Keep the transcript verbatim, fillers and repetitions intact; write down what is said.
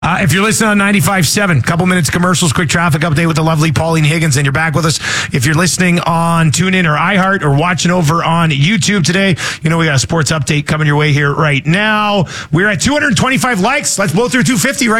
Uh, if you're listening on ninety-five point seven, couple minutes commercials, quick traffic update with the lovely Pauline Higgins, and you're back with us. If you're listening on TuneIn or iHeart or watching over on YouTube today, you know we got a sports update coming your way here right now. We're at two hundred twenty-five likes. Let's blow through two hundred fifty right